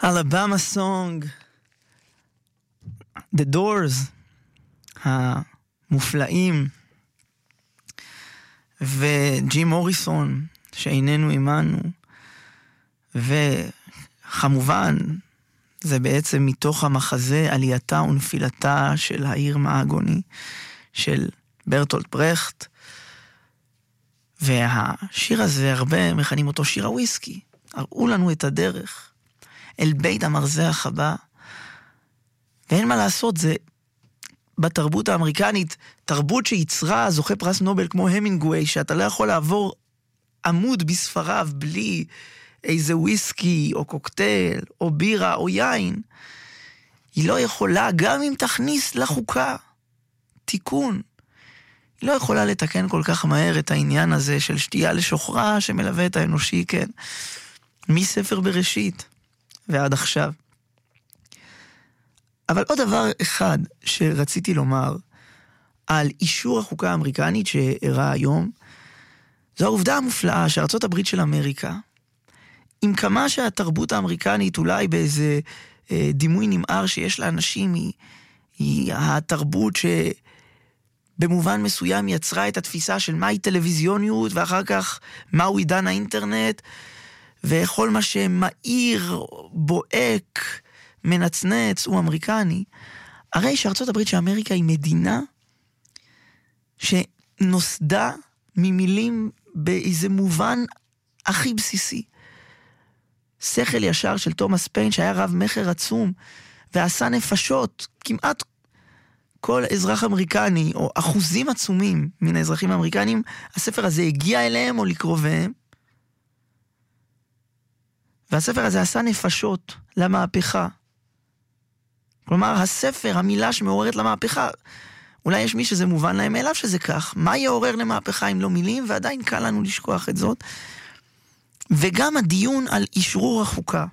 אלבמה סונג, The Doors, המופלאים, וג'ים מוריסון, שאיננו עמנו, וכמובן, זה בעצם מתוך המחזה עלייתה ונפילתה של העיר מהגוני, של ברטולט ברכט, והשיר הזה, הרבה מכנים אותו שיר הוויסקי, הראו לנו את הדרך אל בית המרזח הבא, ואין מה לעשות, זה בתרבות האמריקנית, תרבות שיצרה זוכה פרס נובל כמו המינגווי, שאתה לא יכול לעבור עמוד בספריו בלי איזה וויסקי או קוקטייל או בירה או יין. היא לא יכולה, גם אם תכניס לחוקה תיקון, היא לא יכולה לתקן כל כך מהר את העניין הזה של שתייה לשוחרה שמלווה את האנושי, כן, מספר בראשית ועד עכשיו. אבל עוד דבר אחד שרציתי לומר על אישור החוקה האמריקנית שאירע היום, זו העובדה המופלאה שארצות הברית של אמריקה, עם כמה שהתרבות האמריקנית אולי באיזה דימוי נמער שיש לאנשים, היא התרבות שבמובן מסוים יצרה את התפיסה של מהי טלוויזיוניות, ואחר כך מהו עידן האינטרנט, וכל מה שמאיר, בועק, מנצנץ הוא אמריקני. הרי שארצות הברית של אמריקה היא מדינה שנוסדה ממילים באיזה מובן הכי בסיסי. שכל ישר של תומאס פיין, שהיה רב מחר עצום ועשה נפשות, כמעט כל אזרח אמריקני או אחוזים עצומים מן האזרחים האמריקנים, הספר הזה הגיע אליהם או לקרוביהם, והספר הזה עשה נפשות למהפכה. כלומר, הספר, המילה שמעוררת למהפכה, אולי יש מי שזה מובן להם אליו שזה כך. מה יעורר למהפכה אם לא מילים? ועדיין קל לנו לשכוח את זאת. וגם הדיון על אישרור החוקה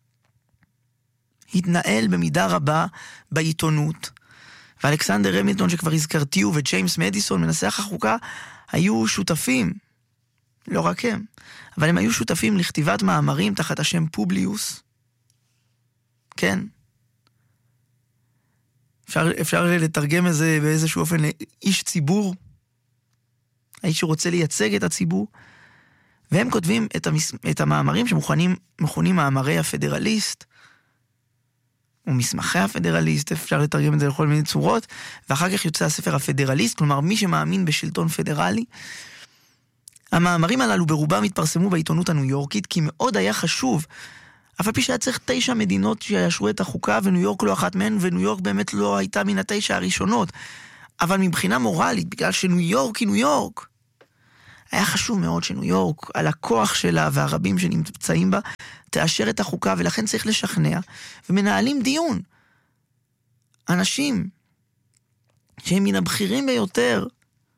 התנהל במידה רבה בעיתונות. ואלכסנדר המילטון שכבר הזכרתיו וג'יימס מדיסון מנסח החוקה היו שותפים, לא רק הם, אבל הם היו שותפים לכתיבת מאמרים תחת השם פובליוס. כן. אפשר לתרגם את זה באיזשהו אופן לאיש ציבור, האיש שרוצה לייצג את הציבור, והם כותבים את המאמרים שמכונים מאמרי הפדרליסט, ומסמכי הפדרליסט, אפשר לתרגם את זה לכל מיני צורות, ואחר כך יוצא הספר הפדרליסט, כלומר מי שמאמין בשלטון פדרלי. המאמרים הללו ברובם התפרסמו בעיתונות הניו יורקית, כי מאוד היה חשוב, אף על פי שהיה צריך 9 מדינות שיאשרו את החוקה, וניו יורק לא אחת מהן, וניו יורק באמת לא הייתה מן 9 הראשונות. אבל מבחינה מורלית, בגלל שניו יורק היא ניו יורק, היה חשוב מאוד שניו יורק, על הכוח שלה והרבים שנמצאים בה, תאשר את החוקה, ולכן צריך לשכנע, ומנהלים דיון. אנשים שהם מן הבכירים ביותר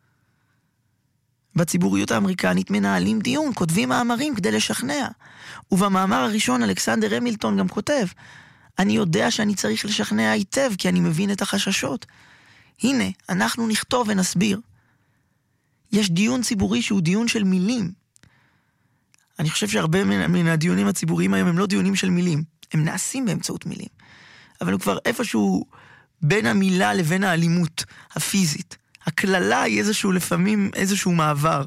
בציבוריות האמריקנית מנהלים דיון, כותבים מאמרים כדי לשכנע. ובמאמר הראשון אלכסנדר המילטון גם כותב, אני יודע שאני צריך לשכנע היטב כי אני מבין את החששות. הנה, אנחנו נכתוב ונסביר. יש דיון ציבורי שהוא דיון של מילים. אני חושב שהרבה מן הדיונים הציבוריים היום הם לא דיונים של מילים, הם נעשים באמצעות מילים. אבל הוא כבר איפשהו בין המילה לבין האלימות הפיזית. הכללה היא לפעמים איזשהו מעבר.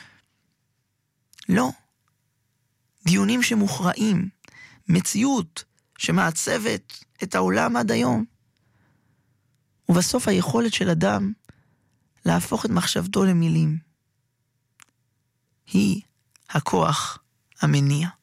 לא. דיונים שמוכרעים, מציאות שמעצבת את העולם עד היום. ובסוף היכולת של אדם להפוך את מחשבתו למילים. היא הכוח המניע.